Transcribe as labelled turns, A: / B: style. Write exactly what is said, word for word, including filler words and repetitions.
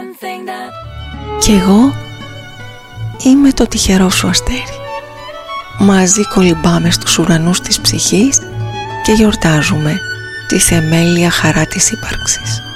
A: Κι εγώ είμαι το τυχερό σου αστέρι. Μαζί κολυμπάμε στους ουρανούς της ψυχής και γιορτάζουμε τη θεμέλια χαρά της ύπαρξης.